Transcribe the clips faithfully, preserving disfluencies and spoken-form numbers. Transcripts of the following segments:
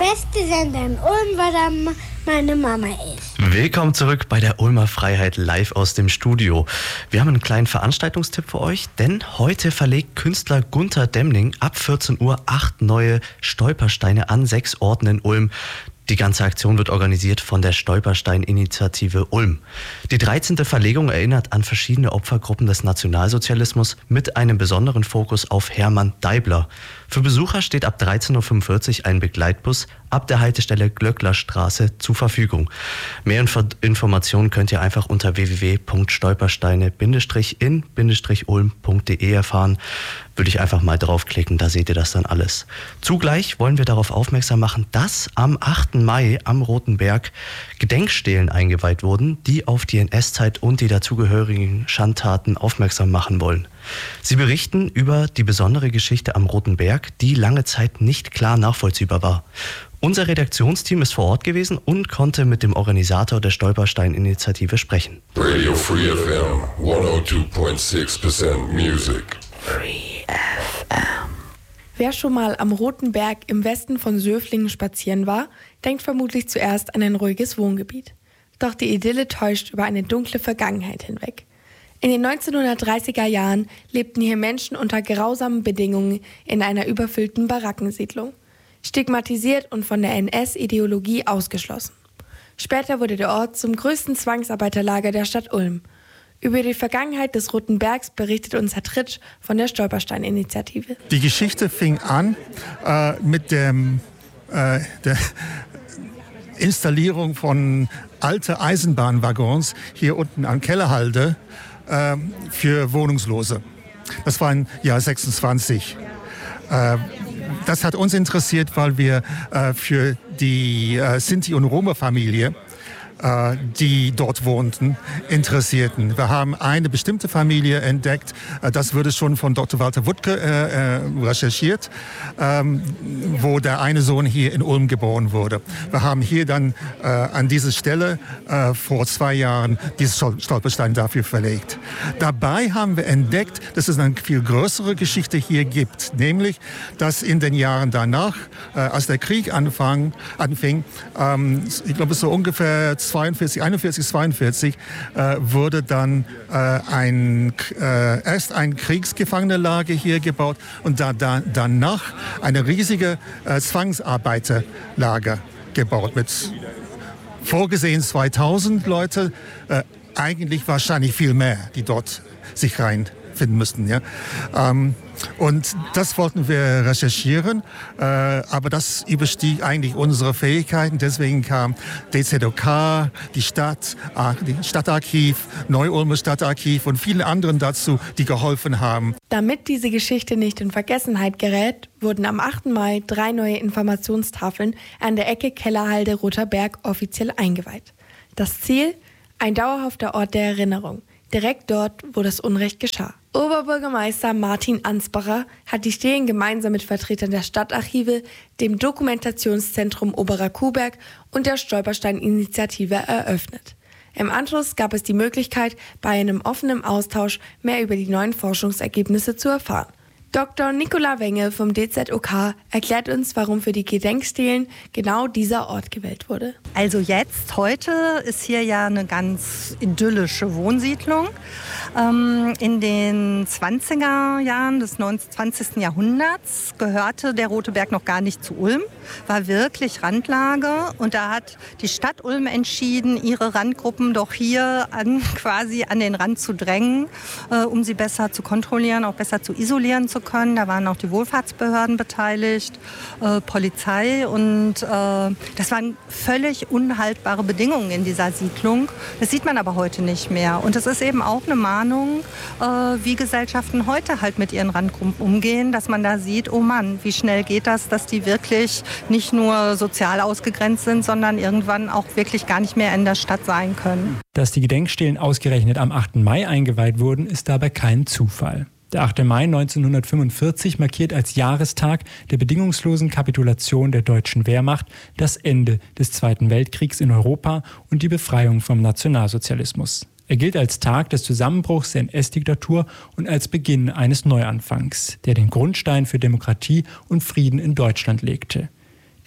beste Sender in Ulm, weil da meine Mama ist. Willkommen zurück bei der Ulmer Freiheit live aus dem Studio. Wir haben einen kleinen Veranstaltungstipp für euch, denn heute verlegt Künstler Gunter Demning ab vierzehn Uhr acht neue Stolpersteine an sechs Orten in Ulm. Die ganze Aktion wird organisiert von der Stolperstein-Initiative Ulm. Die dreizehnte Verlegung erinnert an verschiedene Opfergruppen des Nationalsozialismus mit einem besonderen Fokus auf Hermann Deibler. Für Besucher steht ab dreizehn Uhr fünfundvierzig ein Begleitbus ab der Haltestelle Glöcklerstraße zur Verfügung. Mehr Inf- Informationen könnt ihr einfach unter w w w punkt stolpersteine in ulm punkt de erfahren. Würde ich einfach mal draufklicken, da seht ihr das dann alles. Zugleich wollen wir darauf aufmerksam machen, dass am achten Mai am Roten Berg Gedenkstelen eingeweiht wurden, die auf die N S-Zeit und die dazugehörigen Schandtaten aufmerksam machen wollen. Sie berichten über die besondere Geschichte am Roten Berg, die lange Zeit nicht klar nachvollziehbar war. Unser Redaktionsteam ist vor Ort gewesen und konnte mit dem Organisator der Stolperstein-Initiative sprechen. Radio Free F M hundertzwei Komma sechs Prozent Music. Free F M. Wer schon mal am Roten Berg im Westen von Söflingen spazieren war, denkt vermutlich zuerst an ein ruhiges Wohngebiet. Doch die Idylle täuscht über eine dunkle Vergangenheit hinweg. In den neunzehnhundertdreißiger Jahren lebten hier Menschen unter grausamen Bedingungen in einer überfüllten Barackensiedlung. Stigmatisiert und von der N S-Ideologie ausgeschlossen. Später wurde der Ort zum größten Zwangsarbeiterlager der Stadt Ulm. Über die Vergangenheit des Roten Bergs berichtet uns Herr Tritsch von der Stolperstein-Initiative. Die Geschichte fing an äh, mit dem, äh, der Installierung von alten Eisenbahnwaggons hier unten an Kellerhalde äh, für Wohnungslose. Das war im Jahr sechsundzwanzig. Äh, das hat uns interessiert, weil wir äh, für die äh, Sinti- und Roma-Familie, die dort wohnten, interessierten. Wir haben eine bestimmte Familie entdeckt, das wurde schon von Doktor Walter Wuttke äh, recherchiert, ähm, wo der eine Sohn hier in Ulm geboren wurde. Wir haben hier dann äh, an diese Stelle äh, vor zwei Jahren diesen Stolperstein dafür verlegt. Dabei haben wir entdeckt, dass es eine viel größere Geschichte hier gibt, nämlich, dass in den Jahren danach, äh, als der Krieg anfang, anfing, ähm, ich glaube so ungefähr zweiundvierzig, einundvierzig, zweiundvierzig äh, wurde dann äh, ein, äh, erst ein Kriegsgefangenenlager hier gebaut und da, da, danach eine riesige äh, Zwangsarbeiterlager gebaut mit vorgesehen zweitausend Leute, äh, eigentlich wahrscheinlich viel mehr, die dort sich reinfinden müssten. Ja? Ähm, Und das wollten wir recherchieren, äh, aber das überstieg eigentlich unsere Fähigkeiten. Deswegen kam D Z O K, die Stadt, die Stadtarchiv, Neu-Ulmer Stadtarchiv und viele anderen dazu, die geholfen haben. Damit diese Geschichte nicht in Vergessenheit gerät, wurden am achten Mai drei neue Informationstafeln an der Ecke Kellerhalde Roter Berg offiziell eingeweiht. Das Ziel? Ein dauerhafter Ort der Erinnerung, direkt dort, wo das Unrecht geschah. Oberbürgermeister Martin Ansbacher hat die Stelen gemeinsam mit Vertretern der Stadtarchive, dem Dokumentationszentrum Oberer Kuhberg und der Stolperstein-Initiative eröffnet. Im Anschluss gab es die Möglichkeit, bei einem offenen Austausch mehr über die neuen Forschungsergebnisse zu erfahren. Doktor Nicola Wenge vom D Z O K erklärt uns, warum für die Gedenkstelen genau dieser Ort gewählt wurde. Also jetzt, heute ist hier ja eine ganz idyllische Wohnsiedlung. Ähm, in den zwanziger Jahren des zwanzigsten Jahrhunderts gehörte der Rote Berg noch gar nicht zu Ulm, war wirklich Randlage. Und da hat die Stadt Ulm entschieden, ihre Randgruppen doch hier an, quasi an den Rand zu drängen, äh, um sie besser zu kontrollieren, auch besser zu isolieren zu können. Da waren auch die Wohlfahrtsbehörden beteiligt, äh, Polizei und äh, das waren völlig unhaltbare Bedingungen in dieser Siedlung. Das sieht man aber heute nicht mehr. Und es ist eben auch eine Mahnung, äh, wie Gesellschaften heute halt mit ihren Randgruppen umgehen, dass man da sieht, oh Mann, wie schnell geht das, dass die wirklich nicht nur sozial ausgegrenzt sind, sondern irgendwann auch wirklich gar nicht mehr in der Stadt sein können. Dass die Gedenkstelen ausgerechnet am achten Mai eingeweiht wurden, ist dabei kein Zufall. Der achte Mai neunzehnhundertfünfundvierzig markiert als Jahrestag der bedingungslosen Kapitulation der deutschen Wehrmacht das Ende des Zweiten Weltkriegs in Europa und die Befreiung vom Nationalsozialismus. Er gilt als Tag des Zusammenbruchs der N S-Diktatur und als Beginn eines Neuanfangs, der den Grundstein für Demokratie und Frieden in Deutschland legte.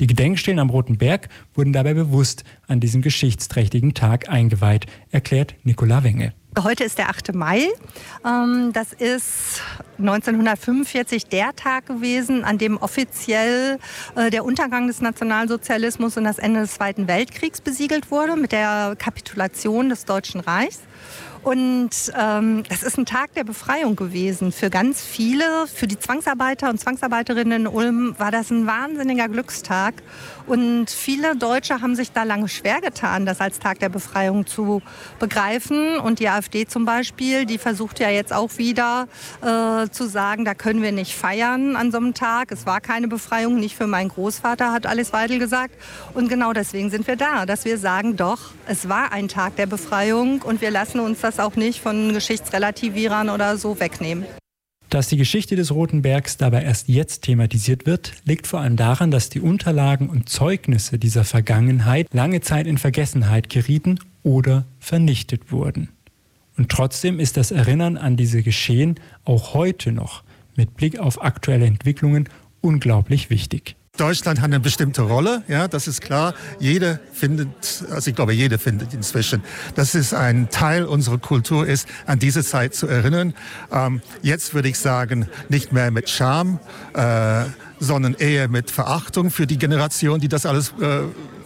Die Gedenkstelen am Roten Berg wurden dabei bewusst an diesem geschichtsträchtigen Tag eingeweiht, erklärt Nicola Wenge. Heute ist der achte Mai. Das ist neunzehnhundertfünfundvierzig der Tag gewesen, an dem offiziell der Untergang des Nationalsozialismus und das Ende des Zweiten Weltkriegs besiegelt wurde mit der Kapitulation des Deutschen Reichs. Und ähm, es ist ein Tag der Befreiung gewesen für ganz viele. Für die Zwangsarbeiter und Zwangsarbeiterinnen in Ulm war das ein wahnsinniger Glückstag. Und viele Deutsche haben sich da lange schwer getan, das als Tag der Befreiung zu begreifen. Und die AfD zum Beispiel, die versucht ja jetzt auch wieder äh, zu sagen, da können wir nicht feiern an so einem Tag. Es war keine Befreiung, nicht für meinen Großvater, hat Alice Weidel gesagt. Und genau deswegen sind wir da, dass wir sagen, doch, es war ein Tag der Befreiung und wir lassen uns das auch nicht von Geschichtsrelativierern oder so wegnehmen. Dass die Geschichte des Roten Bergs dabei erst jetzt thematisiert wird, liegt vor allem daran, dass die Unterlagen und Zeugnisse dieser Vergangenheit lange Zeit in Vergessenheit gerieten oder vernichtet wurden. Und trotzdem ist das Erinnern an diese Geschehen auch heute noch mit Blick auf aktuelle Entwicklungen unglaublich wichtig. Deutschland hat eine bestimmte Rolle, ja, das ist klar. Jeder findet, also ich glaube, jeder findet inzwischen, dass es ein Teil unserer Kultur ist, an diese Zeit zu erinnern. Ähm, jetzt würde ich sagen, nicht mehr mit Scham, äh, sondern eher mit Verachtung für die Generation, die das alles äh,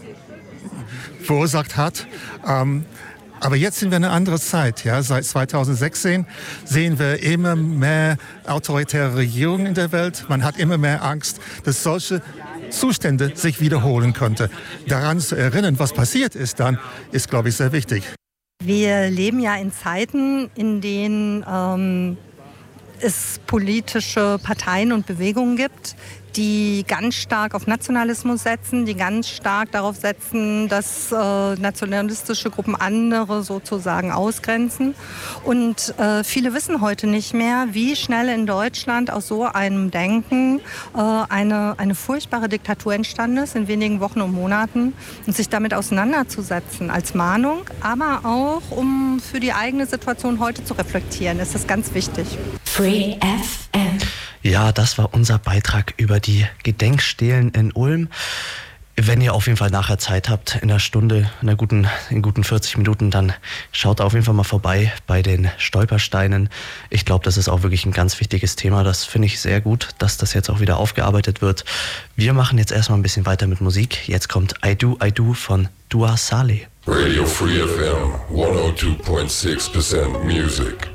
verursacht hat. Ähm, Aber jetzt sind wir in einer anderen Zeit. Ja? Seit zweitausendsechzehn sehen wir immer mehr autoritäre Regierungen in der Welt. Man hat immer mehr Angst, dass solche Zustände sich wiederholen könnten. Daran zu erinnern, was passiert ist dann, ist, glaube ich, sehr wichtig. Wir leben ja in Zeiten, in denen ähm, es politische Parteien und Bewegungen gibt, die ganz stark auf Nationalismus setzen, die ganz stark darauf setzen, dass äh, nationalistische Gruppen andere sozusagen ausgrenzen. Und äh, viele wissen heute nicht mehr, wie schnell in Deutschland aus so einem Denken äh, eine, eine furchtbare Diktatur entstanden ist, in wenigen Wochen und Monaten, und sich damit auseinanderzusetzen als Mahnung, aber auch, um für die eigene Situation heute zu reflektieren, ist das ganz wichtig. Free F M. Ja, das war unser Beitrag über die Gedenkstelen in Ulm. Wenn ihr auf jeden Fall nachher Zeit habt, in einer Stunde, in einer guten, in guten vierzig Minuten, dann schaut auf jeden Fall mal vorbei bei den Stolpersteinen. Ich glaube, das ist auch wirklich ein ganz wichtiges Thema. Das finde ich sehr gut, dass das jetzt auch wieder aufgearbeitet wird. Wir machen jetzt erstmal ein bisschen weiter mit Musik. Jetzt kommt I Do, I Do von Dua Saleh. Radio Free F M, one oh two point six percent music.